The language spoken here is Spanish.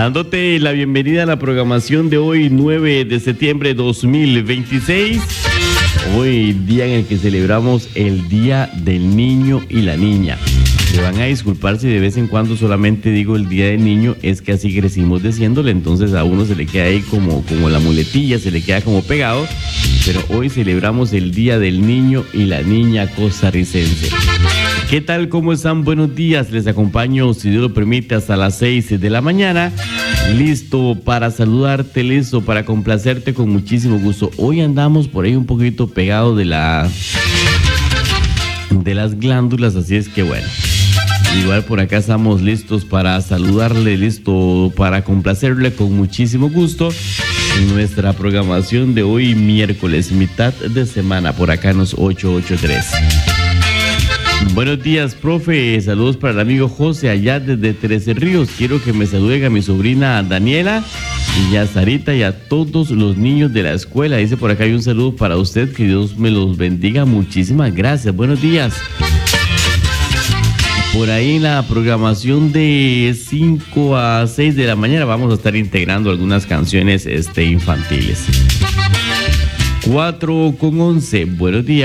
Dándote la bienvenida a la programación de hoy, 9 de septiembre de 2026. Hoy, día en el que celebramos el Día del Niño y la Niña. Se van a disculpar si de vez en cuando solamente digo el Día del Niño, es que así crecimos diciéndole, entonces a uno se le queda ahí como la muletilla, se le queda como pegado, pero hoy celebramos el Día del Niño y la Niña costarricense. ¿Qué tal? ¿Cómo están? Buenos días, les acompaño, si Dios lo permite, hasta las 6 de la mañana, listo para saludarte, listo para complacerte con muchísimo gusto. Hoy andamos por ahí un poquito pegado de las glándulas, así es que bueno. Igual por acá estamos listos para saludarle, listo para complacerle con muchísimo gusto en nuestra programación de hoy, miércoles, mitad de semana, por acá en los 883. Buenos días, profe. Saludos para el amigo José allá desde 13 Ríos. Quiero que me saluden a mi sobrina Daniela y a Sarita y a todos los niños de la escuela. Dice por acá hay un saludo para usted. Que Dios me los bendiga. Muchísimas gracias. Buenos días. Por ahí en la programación de 5 a 6 de la mañana vamos a estar integrando algunas canciones infantiles. 4:11. Buenos días.